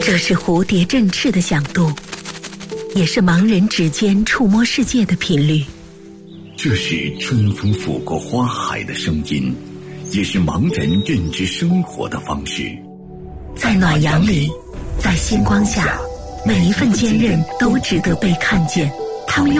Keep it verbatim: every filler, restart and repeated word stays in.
这是蝴蝶振翅的响度，也是盲人指尖触摸世界的频率。 这是春风拂过花海的声音，也是盲人认知生活的方式。 在暖阳里，在星光下，每一份坚韧都值得被看见。他们用